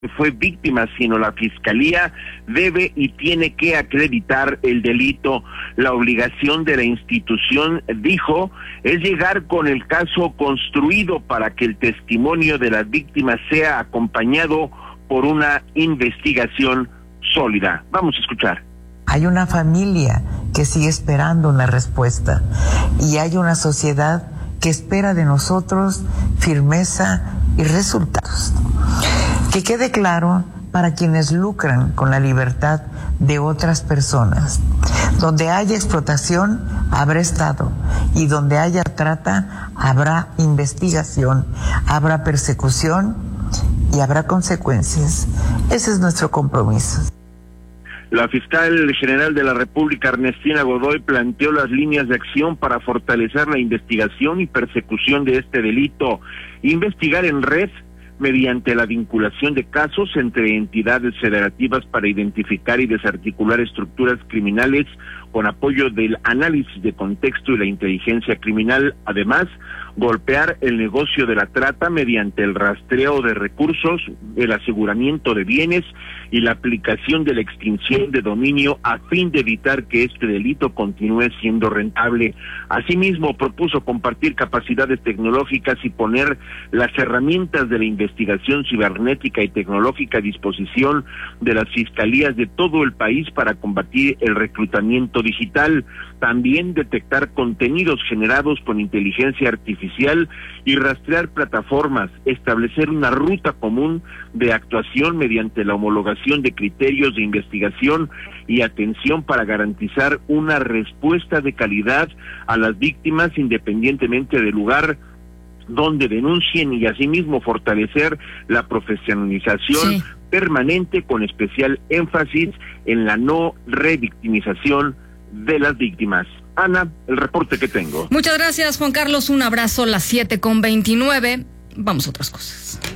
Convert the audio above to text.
fue víctima, sino la Fiscalía debe y tiene que acreditar el delito. La obligación de la institución, dijo, es llegar con el caso construido para que el testimonio de las víctimas sea acompañado por una investigación sólida. Vamos a escuchar. Hay una familia que sigue esperando una respuesta y hay una sociedad que espera de nosotros firmeza y resultados. Que quede claro para quienes lucran con la libertad de otras personas. Donde haya explotación, habrá Estado, y donde haya trata, habrá investigación, habrá persecución y habrá consecuencias. Ese es nuestro compromiso. La fiscal general de la República, Ernestina Godoy, planteó las líneas de acción para fortalecer la investigación y persecución de este delito. Investigar en red mediante la vinculación de casos entre entidades federativas para identificar y desarticular estructuras criminales con apoyo del análisis de contexto y la inteligencia criminal. Además, golpear el negocio de la trata mediante el rastreo de recursos, el aseguramiento de bienes y la aplicación de la extinción de dominio a fin de evitar que este delito continúe siendo rentable. Asimismo, propuso compartir capacidades tecnológicas y poner las herramientas de la investigación cibernética y tecnológica a disposición de las fiscalías de todo el país para combatir el reclutamiento digital. También detectar contenidos generados con inteligencia artificial y rastrear plataformas, establecer una ruta común de actuación mediante la homologación de criterios de investigación y atención para garantizar una respuesta de calidad a las víctimas independientemente del lugar donde denuncien, y asimismo fortalecer la profesionalización permanente con especial énfasis en la no revictimización de las víctimas. Ana, el reporte que tengo. Muchas gracias, Juan Carlos. Un abrazo. Las 7:29. Vamos a otras cosas.